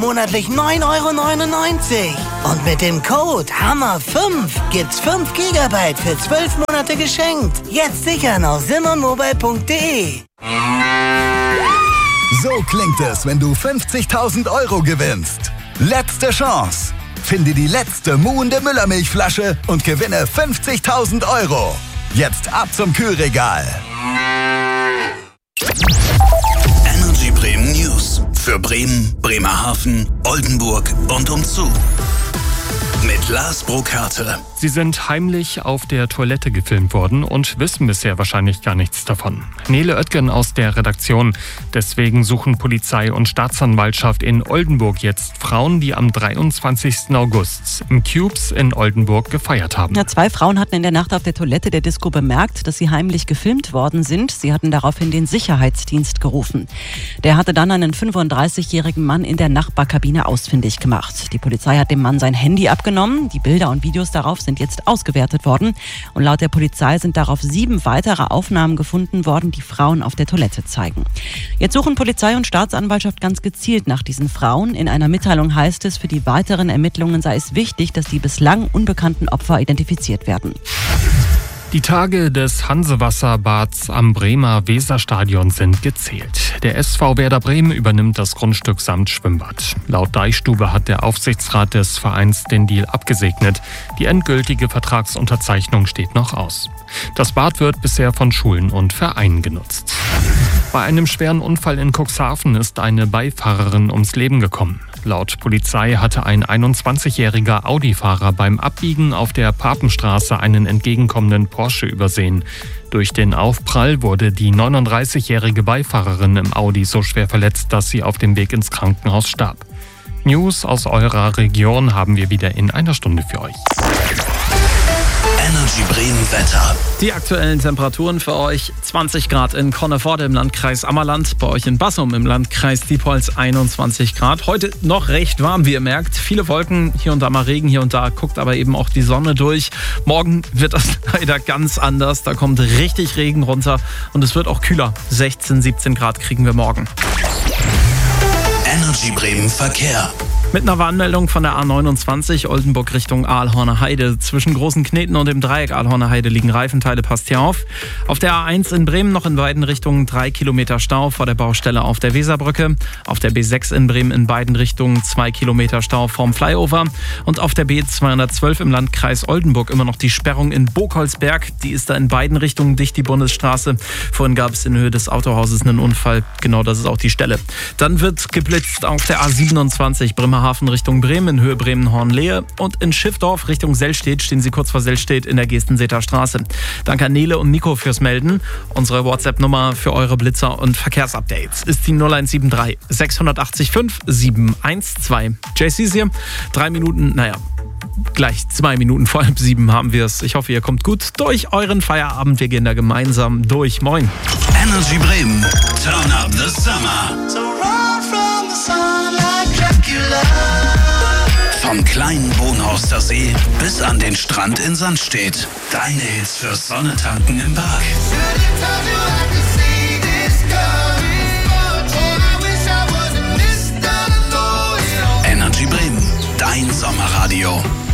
monatlich 9,99 €. Und mit dem Code HAMMER5 gibt's 5 GB für 12 Monate geschenkt. Jetzt sichern auf simonmobile.de. So klingt es, wenn du 50.000 € gewinnst. Letzte Chance. Finde die letzte muhende Müllermilchflasche und gewinne 50.000 €. Jetzt ab zum Kühlregal. Energy Bremen News. Für Bremen, Bremerhaven, Oldenburg und umzu. Mit Lars Burkhardt. Sie sind heimlich auf der Toilette gefilmt worden und wissen bisher wahrscheinlich gar nichts davon. Nele Oetgen aus der Redaktion. Deswegen suchen Polizei und Staatsanwaltschaft in Oldenburg jetzt Frauen, die am 23. August im Cubes in Oldenburg gefeiert haben. Ja, 2 Frauen hatten in der Nacht auf der Toilette der Disco bemerkt, dass sie heimlich gefilmt worden sind. Sie hatten daraufhin den Sicherheitsdienst gerufen. Der hatte dann einen 35-jährigen Mann in der Nachbarkabine ausfindig gemacht. Die Polizei hat dem Mann sein Handy abgenommen. Die Bilder und Videos darauf sind jetzt ausgewertet worden. Und laut der Polizei sind darauf 7 weitere Aufnahmen gefunden worden, die Frauen auf der Toilette zeigen. Jetzt suchen Polizei und Staatsanwaltschaft ganz gezielt nach diesen Frauen. In einer Mitteilung heißt es, für die weiteren Ermittlungen sei es wichtig, dass die bislang unbekannten Opfer identifiziert werden. Die Tage des Hansewasserbads am Bremer Weserstadion sind gezählt. Der SV Werder Bremen übernimmt das Grundstück samt Schwimmbad. Laut Deichstube hat der Aufsichtsrat des Vereins den Deal abgesegnet. Die endgültige Vertragsunterzeichnung steht noch aus. Das Bad wird bisher von Schulen und Vereinen genutzt. Bei einem schweren Unfall in Cuxhaven ist eine Beifahrerin ums Leben gekommen. Laut Polizei hatte ein 21-jähriger Audi-Fahrer beim Abbiegen auf der Papenstraße einen entgegenkommenden Porsche übersehen. Durch den Aufprall wurde die 39-jährige Beifahrerin im Audi so schwer verletzt, dass sie auf dem Weg ins Krankenhaus starb. News aus eurer Region haben wir wieder in einer Stunde für euch. Energy Bremen Wetter. Die aktuellen Temperaturen für euch: 20 Grad in Conneforde im Landkreis Ammerland, bei euch in Bassum im Landkreis Diepholz 21 Grad. Heute noch recht warm, wie ihr merkt. Viele Wolken, hier und da mal Regen, hier und da guckt aber eben auch die Sonne durch. Morgen wird das leider ganz anders. Da kommt richtig Regen runter und es wird auch kühler. 16, 17 Grad kriegen wir morgen. Energy Bremen Verkehr. Mit einer Warnmeldung von der A29 Oldenburg Richtung Aalhorner Heide. Zwischen Großen Kneten und dem Dreieck Aalhorner Heide liegen Reifenteile, passt hier auf. Auf der A1 in Bremen noch in beiden Richtungen 3 Kilometer Stau vor der Baustelle auf der Weserbrücke. Auf der B6 in Bremen in beiden Richtungen 2 Kilometer Stau vorm Flyover. Und auf der B212 im Landkreis Oldenburg immer noch die Sperrung in Burgholzberg. Die ist da in beiden Richtungen dicht, die Bundesstraße. Vorhin gab es in Höhe des Autohauses einen Unfall. Genau, das ist auch die Stelle. Dann wird geblitzt auf der A27 Bremerhaven Richtung Bremen in Höhe Bremen-Hornlehe und in Schiffdorf Richtung Sellstedt stehen Sie kurz vor Sellstedt in der Gestensether Straße. Danke an Nele und Nico fürs Melden. Unsere WhatsApp-Nummer für eure Blitzer und Verkehrsupdates ist die 0173 680 712. JC ist hier. 3 Minuten, gleich 2 Minuten vor 6:30 haben wir es. Ich hoffe, ihr kommt gut durch euren Feierabend. Wir gehen da gemeinsam durch. Moin. Energy Bremen. Turn up the summer. So run from the sun like Dracula. Vom kleinen Wohnhaus der See bis an den Strand in Sandstedt. Deine Hits fürs Sonnetanken im Park. Energy Bremen. Dein Sommerradio.